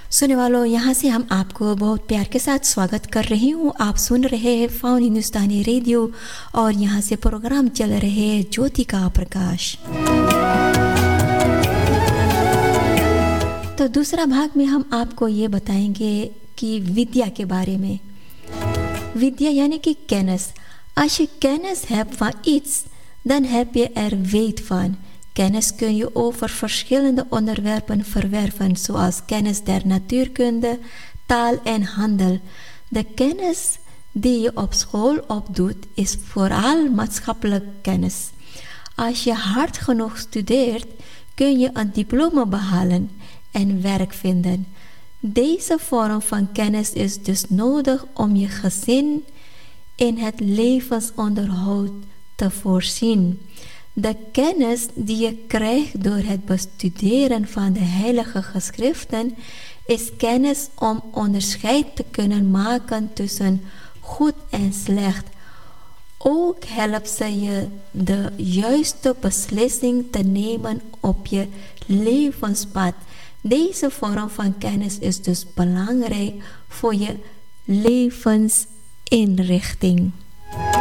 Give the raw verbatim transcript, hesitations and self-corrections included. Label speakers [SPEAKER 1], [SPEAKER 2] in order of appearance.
[SPEAKER 1] सुनने वालों, यहाँ से हम आपको बहुत प्यार के साथ स्वागत कर रही हूँ। आप सुन रहे हैं फाउन हिंदुस्तानी रेडियो और यहाँ से प्रोग्राम चल रहे हैं ज्योति का प्रकाश। तो दूसरा भाग में हम आपको ये बताएंगे कि विद्या के बारे में। विद्या यानी कि kennis. Als je kennis hebt van iets, dan heb je er weet van. Kennis kun je over verschillende onderwerpen verwerven, zoals kennis der natuurkunde, taal en handel. De kennis die je op school opdoet, is vooral maatschappelijke kennis. Als je hard genoeg studeert, kun je een diploma behalen en werk vinden. Deze vorm van kennis is dus nodig om je gezin in het levensonderhoud te voorzien. De kennis die je krijgt door het bestuderen van de heilige geschriften is kennis om onderscheid te kunnen maken tussen goed en slecht. Ook helpt ze je de juiste beslissing te nemen op je levenspad. Deze vorm van kennis is dus belangrijk voor je levensinrichting.